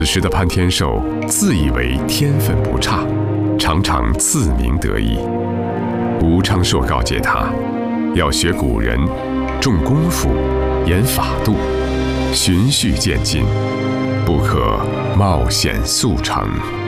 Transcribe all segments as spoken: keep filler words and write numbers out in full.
此时的潘天寿自以为天分不差，常常自鸣得意。吴昌硕告诫他，要学古人，重功夫，严法度，循序渐进，不可冒险速成。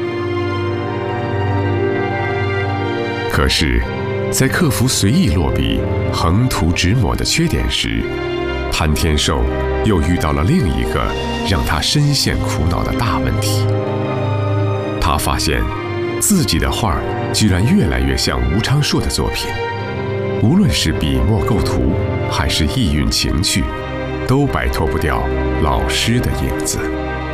可是，在克服随意落笔、横涂直抹的缺点时，潘天寿又遇到了另一个让他深陷苦恼的大问题。他发现自己的画居然越来越像吴昌硕的作品，无论是笔墨构图，还是意蕴情趣，都摆脱不掉老师的影子。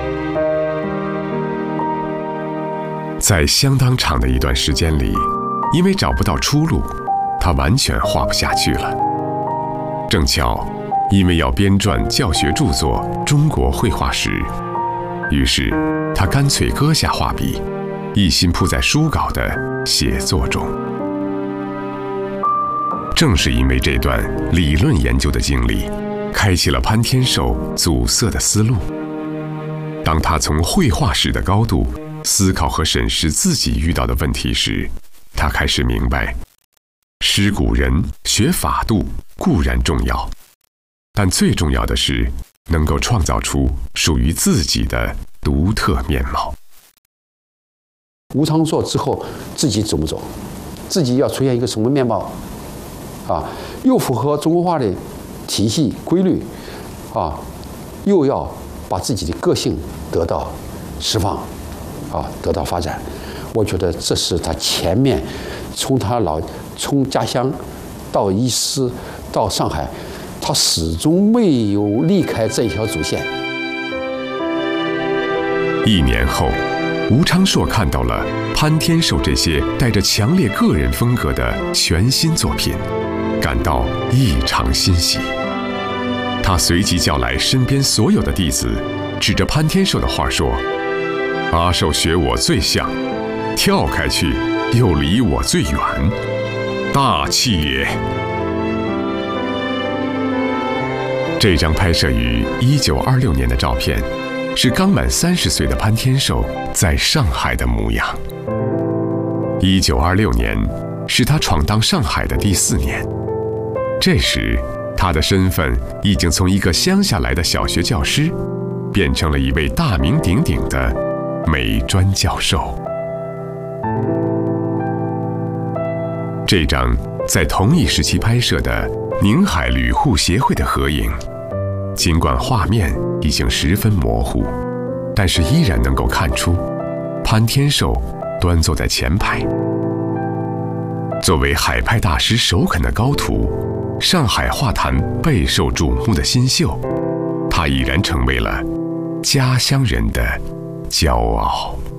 在相当长的一段时间里，因为找不到出路，他完全画不下去了。正巧因为要编撰教学著作《中国绘画史》，于是他干脆搁下画笔，一心扑在书稿的写作中。正是因为这段理论研究的经历，开启了潘天寿阻塞的思路。当他从绘画史的高度思考和审视自己遇到的问题时，他开始明白，识古人、学法度固然重要，但最重要的是能够创造出属于自己的独特面貌。 吴昌硕之后自己走不走，自己要出现一个什么面貌啊？又符合中国画的体系规律啊，又要把自己的个性得到释放啊，得到发展。我觉得这是他前面从他老从家乡到医师到上海，他始终没有离开这一条主线。 一年后，吴昌硕看到了潘天寿这些带着强烈个人风格的全新作品，感到异常欣喜。他随即叫来身边所有的弟子，指着潘天寿的画说：“阿寿学我最像，跳开去又离我最远，大气也。”这张拍摄于一九二六年的照片，是刚满三十岁的潘天寿在上海的模样。一九二六年是他闯荡上海的第四年，这时他的身份已经从一个乡下来的小学教师，变成了一位大名鼎鼎的美专教授。这张在同一时期拍摄的宁海旅户协会的合影，尽管画面已经十分模糊，但是依然能够看出潘天寿端坐在前排。作为海派大师首肯的高徒，上海画坛备受瞩目的新秀，他已然成为了家乡人的骄傲。